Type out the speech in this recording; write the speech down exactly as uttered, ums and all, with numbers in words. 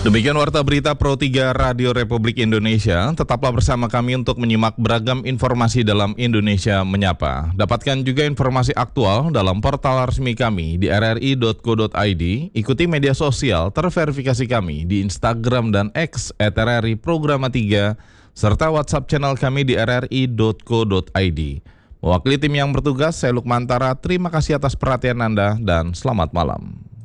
Demikian Warta Berita Pro tiga Radio Republik Indonesia. Tetaplah bersama kami untuk menyimak beragam informasi dalam Indonesia Menyapa. Dapatkan juga informasi aktual dalam portal resmi kami di r r i dot co dot i d. Ikuti media sosial terverifikasi kami di Instagram dan X et r r i programa tiga, serta WhatsApp channel kami di r r i dot co dot i d. Mewakili tim yang bertugas, saya Lukmantara. Terima kasih atas perhatian Anda dan selamat malam.